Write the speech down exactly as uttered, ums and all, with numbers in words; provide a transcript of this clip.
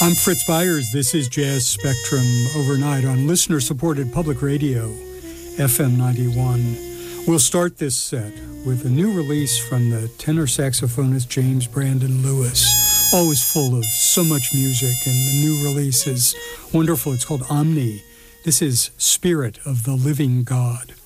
I'm Fritz Byers. This is Jazz Spectrum Overnight on listener-supported public radio, F M ninety-one. We'll start this set with a new release from the tenor saxophonist James Brandon Lewis. Always full of so much music, and the new release is wonderful. It's called Omni. This is Spirit of the Living God.